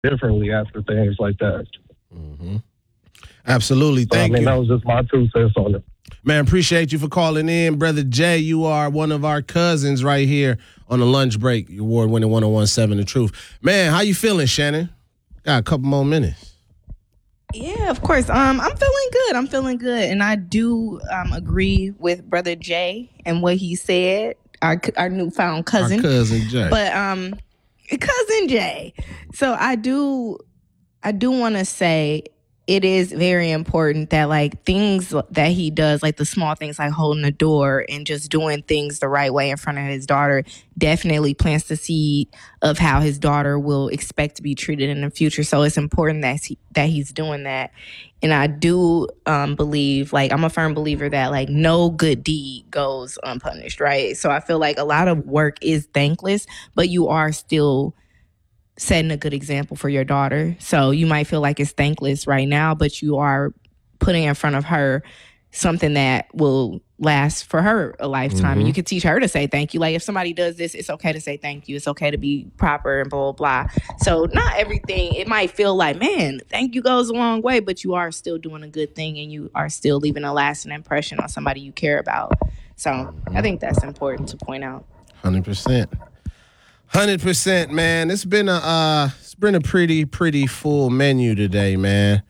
differently after things like that. Mm-hmm. Absolutely. Thank you. That was just my 2 cents on it. Man, appreciate you for calling in. Brother Jay, you are one of our cousins right here on the lunch break. Award-winning 1017 The Truth. Man, how you feeling, Shannon? Got a couple more minutes. Yeah, of course. I'm feeling good. And I do agree with Brother Jay and what he said, our newfound cousin. Our cousin Jay. But cousin Jay. So I do want to say it is very important that like things that he does, like the small things like holding the door and just doing things the right way in front of his daughter, definitely plants the seed of how his daughter will expect to be treated in the future. So it's important that he's doing that. And I do believe, like, I'm a firm believer that like no good deed goes unpunished, right? So I feel like a lot of work is thankless, but you are still setting a good example for your daughter. So you might feel like it's thankless right now, but you are putting in front of her something that will last for her a lifetime. And you can teach her to say thank you. Like if somebody does this, it's okay to say thank you. It's okay to be proper and blah, blah, blah. So not everything, it might feel like, man, thank you goes a long way, but you are still doing a good thing and you are still leaving a lasting impression on somebody you care about. So I think that's important to point out. 100%. 100%, man. It's been a pretty full menu today, man.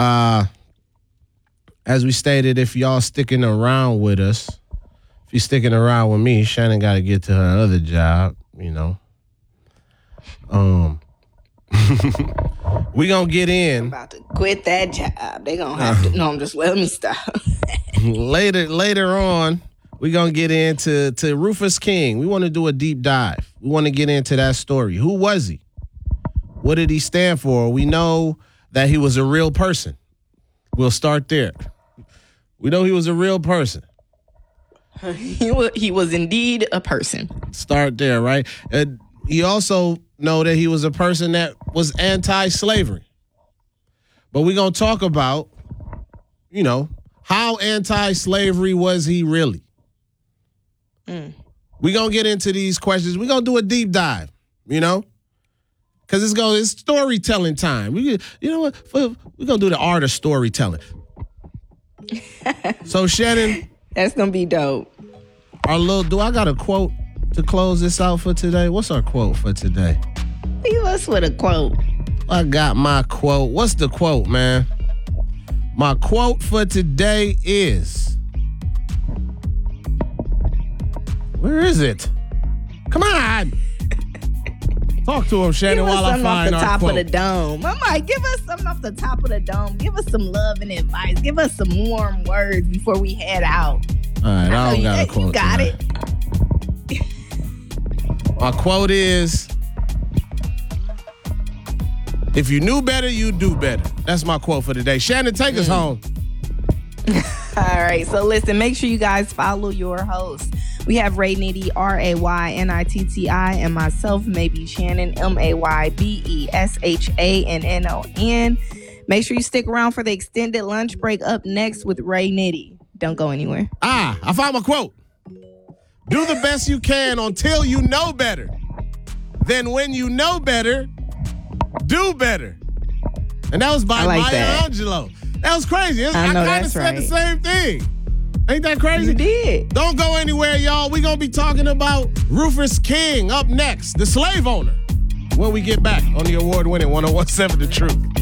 As we stated, if y'all sticking around with us, if you're sticking around with me, Shannon got to get to her other job, you know. We gonna get in. I'm about to quit that job. They gonna have to. No, let me stop. Later on, we gonna get into Rufus King. We want to do a deep dive. We want to get into that story. Who was he? What did he stand for? We know that he was a real person. We'll start there. We know he was a real person. He was indeed a person. Start there, right? And you also know that he was a person that was anti-slavery. But we're going to talk about, you know, how anti-slavery was he really? We're going to get into these questions. We're going to do a deep dive, you know? Because it's storytelling time. You know what? We're going to do the art of storytelling. So, Shannon. That's going to be dope. Do I got a quote to close this out for today? What's our quote for today? Leave us with a quote. I got my quote. What's the quote, man? My quote for today is... Where is it? Come on. Talk to him, Shannon, while I find our quote. Give us something off the top of the dome. I'm like, give us something off the top of the dome. Give us some love and advice. Give us some warm words before we head out. All right, I don't got a quote. You got tonight. it. My quote is, if you knew better, you'd do better. That's my quote for today. Shannon, take us home. All right, so listen, make sure you guys follow your host. We have Ray Nitty, RayNitti, and myself, Maybe Shannon, MaybeShannon. Make sure you stick around for the extended lunch break up next with Ray Nitty. Don't go anywhere. I found my quote. Do the best you can until you know better. Then when you know better, do better. And that was by Maya Angelou. That was crazy. I kind of said the same thing. Ain't that crazy? You did. Don't go anywhere, y'all. We're going to be talking about Rufus King up next, the slave owner, when we get back on the award-winning 1017 The Truth.